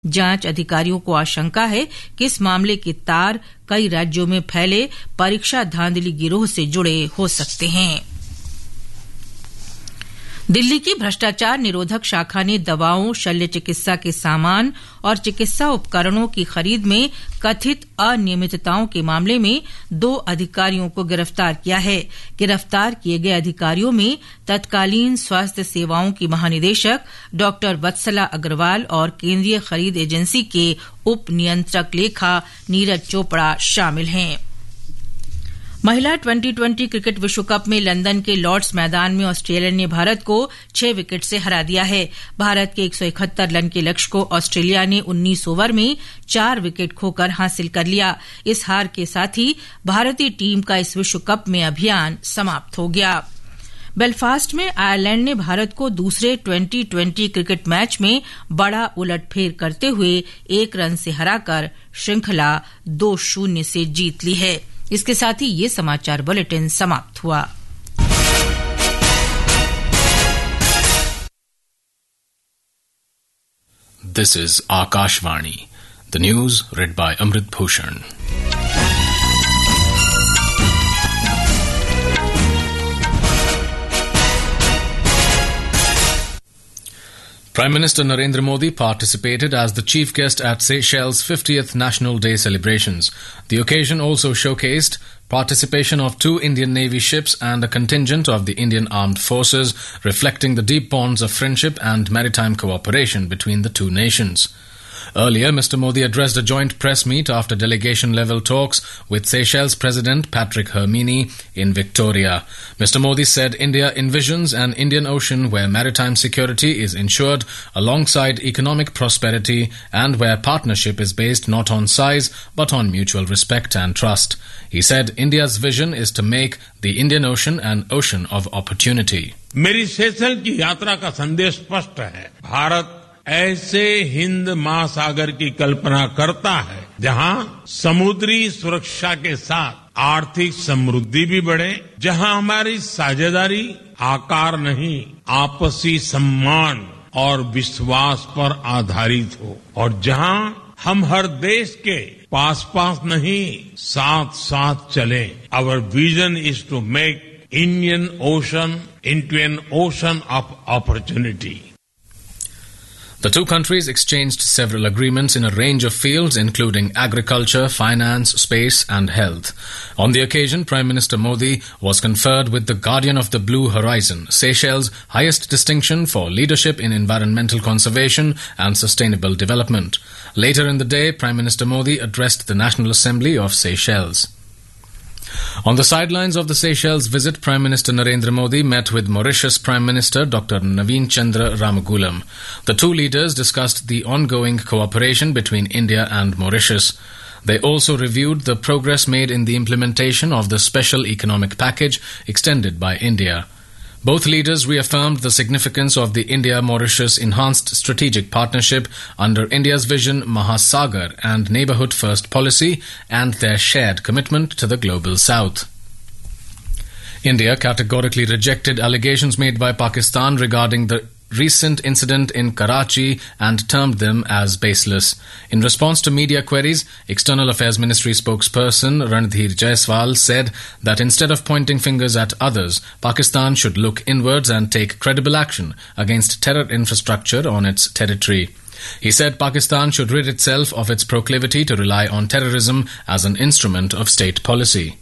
जांच अधिकारियों को आशंका है कि इस मामले के तार कई राज्यों में फैले परीक्षा धांधली गिरोह से जुड़े हो सकते हैं। दिल्ली की भ्रष्टाचार निरोधक शाखा ने दवाओं, शल्य चिकित्सा के सामान और चिकित्सा उपकरणों की खरीद में कथित अनियमितताओं के मामले में 2 अधिकारियों को गिरफ्तार किया है। गिरफ्तार किए गए अधिकारियों में तत्कालीन स्वास्थ्य सेवाओं की महानिदेशक डॉ. वत्सला अग्रवाल और केंद्रीय खरीद एजेंसी के उप नियंत्रक लेखा नीरज चोपड़ा शामिल हैं। महिला 2020 क्रिकेट विश्व कप में लंदन के लॉर्ड्स मैदान में ऑस्ट्रेलिया ने भारत को 6 विकेट से हरा दिया है। भारत के 171 रन के लक्ष्य को ऑस्ट्रेलिया ने 19 ओवर में 4 विकेट खोकर हासिल कर लिया। इस हार के साथ ही भारतीय टीम का इस विश्व कप में अभियान समाप्त हो गया। बेलफास्ट में आयरलैंड ने भारत को दूसरे 2020 क्रिकेट मैच में बड़ा उलटफेर करते हुए 1 रन से हराकर श्रृंखला 2-0 से जीत ली है। इसके साथ ही ये समाचार बुलेटिन समाप्त हुआ। This is Akashvani. The news read by Amrit Bhushan. Prime Minister Narendra Modi participated as the chief guest at Seychelles' 50th National Day celebrations. The occasion also showcased participation of 2 Indian Navy ships and a contingent of the Indian Armed Forces, reflecting the deep bonds of friendship and maritime cooperation between the two nations. Earlier, Mr. Modi addressed a joint press meet after delegation-level talks with Seychelles President Patrick Hermini in Victoria. Mr. Modi said India envisions an Indian Ocean where maritime security is ensured alongside economic prosperity and where partnership is based not on size but on mutual respect and trust. He said India's vision is to make the Indian Ocean an ocean of opportunity. मेरी Seychelles की यात्रा का संदेश स्पष्ट है। भारत ऐसे हिंद महासागर की कल्पना करता है जहां समुद्री सुरक्षा के साथ आर्थिक समृद्धि भी बढ़े, जहां हमारी साझेदारी आकार नहीं आपसी सम्मान और विश्वास पर आधारित हो और जहां हम हर देश के पास नहीं साथ साथ चले। Our vision is to make Indian Ocean into an ocean of opportunity. The two countries exchanged several agreements in a range of fields, including agriculture, finance, space, and health. On the occasion, Prime Minister Modi was conferred with the Guardian of the Blue Horizon, Seychelles' highest distinction for leadership in environmental conservation and sustainable development. Later in the day, Prime Minister Modi addressed the National Assembly of Seychelles. On the sidelines of the Seychelles visit, Prime Minister Narendra Modi met with Mauritius Prime Minister Dr. Naveen Chandra Ramagulam. The two leaders discussed the ongoing cooperation between India and Mauritius. They also reviewed the progress made in the implementation of the special economic package extended by India. Both leaders reaffirmed the significance of the India-Mauritius Enhanced Strategic Partnership under India's Vision Mahasagar and Neighbourhood First policy and their shared commitment to the Global South. India categorically rejected allegations made by Pakistan regarding the recent incident in Karachi and termed them as baseless. In response to media queries, External Affairs Ministry spokesperson Ranadhir Jaiswal said that instead of pointing fingers at others, Pakistan should look inwards and take credible action against terror infrastructure on its territory. He said Pakistan should rid itself of its proclivity to rely on terrorism as an instrument of state policy.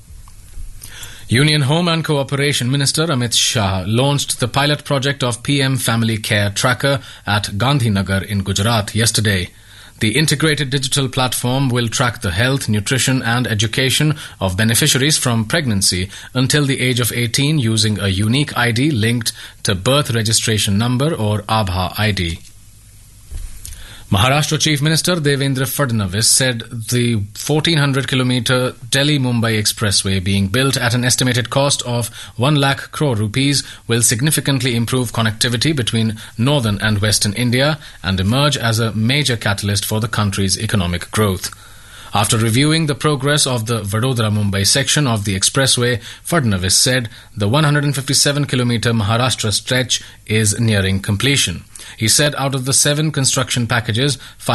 Union Home and Cooperation Minister Amit Shah launched the pilot project of PM Family Care Tracker at Gandhinagar in Gujarat yesterday. The integrated digital platform will track the health, nutrition and education of beneficiaries from pregnancy until the age of 18 using a unique ID linked to birth registration number or Aadhaar ID. Maharashtra Chief Minister Devendra Fadnavis said the 1400-kilometre Delhi-Mumbai expressway being built at an estimated cost of 1 lakh crore rupees will significantly improve connectivity between northern and western India and emerge as a major catalyst for the country's economic growth. After reviewing the progress of the Vadodara-Mumbai section of the expressway, Fadnavis said the 157-kilometre Maharashtra stretch is nearing completion. He said out of the 7 construction packages,